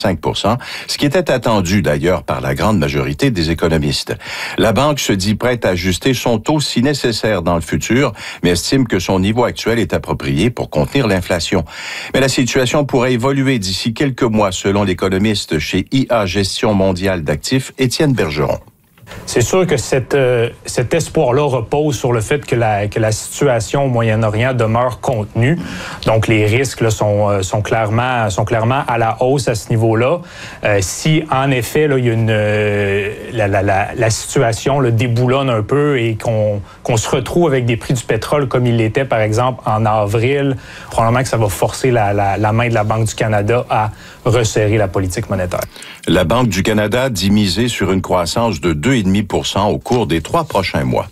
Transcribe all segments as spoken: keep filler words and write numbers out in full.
cinq pour cent, ce qui était attendu d'ailleurs par la grande majorité des économistes. La banque se dit prête à ajuster son taux si nécessaire dans le futur, mais estime que son niveau actuel est approprié pour contenir l'inflation. Mais la situation pourrait évoluer d'ici quelques mois, selon l'économiste chez I A Gestion mondiale d'actifs, Étienne Bergeron. C'est sûr que cette, euh, cet espoir-là repose sur le fait que la, que la situation au Moyen-Orient demeure contenue. Donc, les risques là, sont, euh, sont, clairement, sont clairement à la hausse à ce niveau-là. Euh, si, en effet, là, il y a une, euh, la, la, la, la situation là, déboulonne un peu et qu'on, qu'on se retrouve avec des prix du pétrole comme il l'était, par exemple, en avril, probablement que ça va forcer la, la, la main de la Banque du Canada à resserrer la politique monétaire. La Banque du Canada dit miser sur une croissance de deux virgule cinq pour cent au cours des trois prochains mois.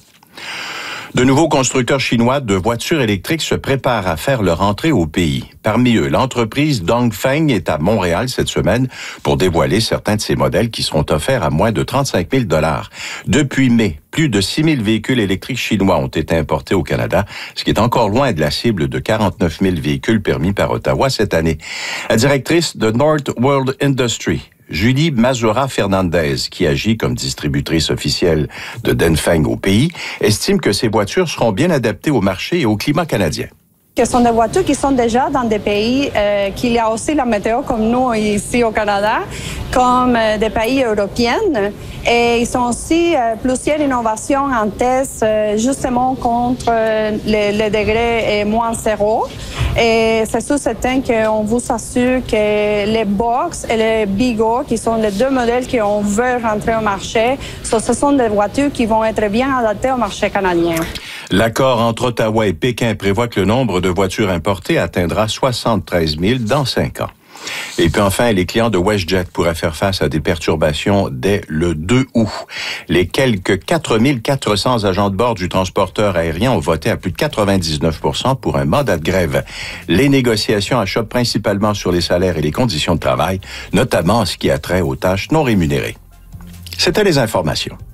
De nouveaux constructeurs chinois de voitures électriques se préparent à faire leur entrée au pays. Parmi eux, l'entreprise Dongfeng est à Montréal cette semaine pour dévoiler certains de ses modèles qui seront offerts à moins de trente-cinq mille dollars. Depuis mai, plus de six mille véhicules électriques chinois ont été importés au Canada, ce qui est encore loin de la cible de quarante-neuf mille véhicules permis par Ottawa cette année. La directrice de North World Industry, Julie Mazura-Fernandez, qui agit comme distributrice officielle de Dongfeng au pays, estime que ces voitures seront bien adaptées au marché et au climat canadien. Ce sont des voitures qui sont déjà dans des pays euh, qui a aussi la météo comme nous ici au Canada, comme euh, des pays européens. Et ils sont aussi euh, plusieurs innovations en test euh, justement contre euh, le, le degré est moins zéro. Et c'est sûr certain qu'on vous assure que les Box et les Bigo, qui sont les deux modèles qu'on veut rentrer au marché, ce sont des voitures qui vont être bien adaptées au marché canadien. L'accord entre Ottawa et Pékin prévoit que le nombre de voitures importées atteindra soixante-treize mille dans cinq ans. Et puis enfin, les clients de WestJet pourraient faire face à des perturbations dès le deux août. Les quelques quatre mille quatre cents agents de bord du transporteur aérien ont voté à plus de quatre-vingt-dix-neuf pour cent pour un mandat de grève. Les négociations achoppent principalement sur les salaires et les conditions de travail, notamment en ce qui a trait aux tâches non rémunérées. C'était les informations.